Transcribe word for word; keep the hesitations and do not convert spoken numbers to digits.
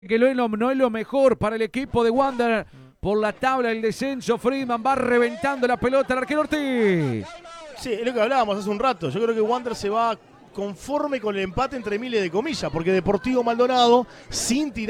que no, no es lo mejor para el equipo de Wander. Por la tabla del descenso, Friedman va reventando la pelota al arquero Ortiz. Sí, es lo que hablábamos hace un rato. Yo creo que Wander se va conforme con el empate entre miles de comillas, porque Deportivo Maldonado, sin tirar